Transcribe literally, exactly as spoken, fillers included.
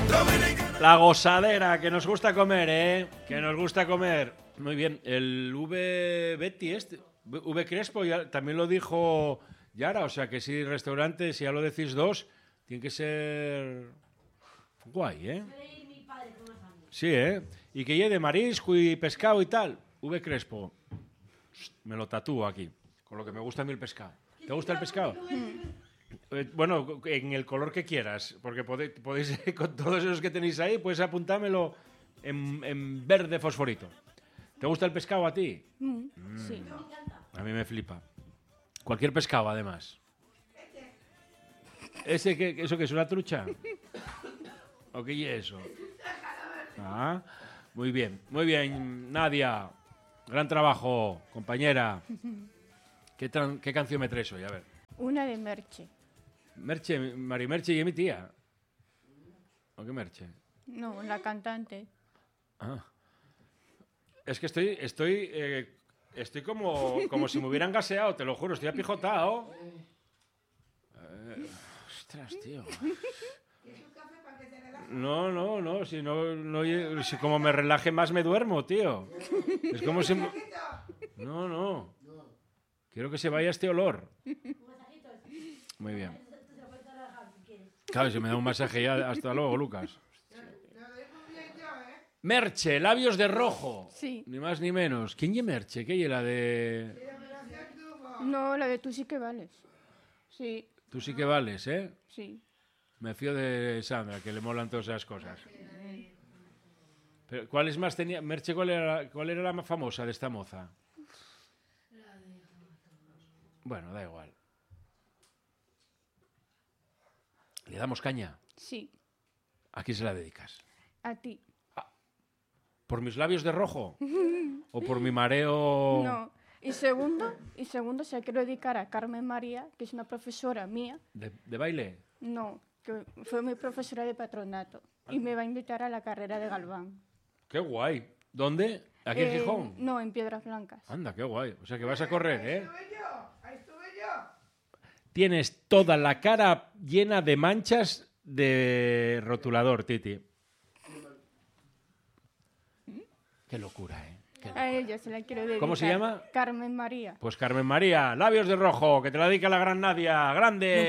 La gozadera, que nos gusta comer, ¿eh? Que nos gusta comer. Muy bien, el V Betty este, V Crespo, ya, también lo dijo Yara, o sea que si restaurante, si ya lo decís dos, tiene que ser guay, ¿eh? Sí, ¿eh? Y que lleve de marisco y pescado y tal, V Crespo. Me lo tatúo aquí, con lo que me gusta a mí el pescado. ¿Te gusta el pescado? Eh, bueno, en el color que quieras, porque podéis, podéis con todos esos que tenéis ahí, puedes apuntármelo en, en verde fosforito. ¿Te gusta el pescado a ti? Mm, mm. Sí. A mí me flipa. Cualquier pescado, además. ¿Ese que, ¿Eso que es una trucha? ¿O qué es eso? Ah, muy bien, muy bien, Nadia. Gran trabajo, compañera. ¿Qué, tran- qué canción me traes hoy? A ver. Una de Merche. Merche, Mari Merche y mi tía. ¿O qué Merche? No, la cantante. Ah. Es que estoy, estoy, eh, estoy como, como si me hubieran gaseado, te lo juro, estoy apijotado. Eh, ostras, tío. No, no, no, si no, no, si como me relaje más me duermo, tío. Es como si... me- No, no. Quiero que se vaya este olor. Muy bien. Claro, si me da un masaje ya, hasta luego, Lucas. Merche, labios de rojo. Sí. Ni más ni menos. ¿Quién es Merche? ¿Qué es la de...? No, la de Tú sí que vales. Sí, Tú sí que vales, ¿eh? sí. Me fío de Sandra, que le molan todas esas cosas. Pero, ¿cuál es más tenía? Merche, ¿cuál era, ¿cuál era la más famosa de esta moza? Bueno, da igual. ¿Le damos caña? Sí, ¿A quién se la dedicas? a ti. ¿Por mis labios de rojo? ¿O por mi mareo...? No. Y segundo, y segundo se la quiero dedicar a Carmen María, que es una profesora mía. ¿De, de baile? No, que fue mi profesora de patronato. Y me va a invitar a la carrera de Galván. ¡Qué guay! ¿Dónde? ¿Aquí en Eh, Gijón? No, en Piedras Blancas. Anda, qué guay. O sea que vas a correr, ¿eh? Ahí estuve yo, ahí estuve yo. Tienes toda la cara llena de manchas de rotulador, Titi. Qué locura, ¿eh? Qué locura. A ella se la quiero dedicar. ¿Cómo se llama? Carmen María. Pues Carmen María, labios de rojo, que te la dedica la gran Nadia. ¡Grande!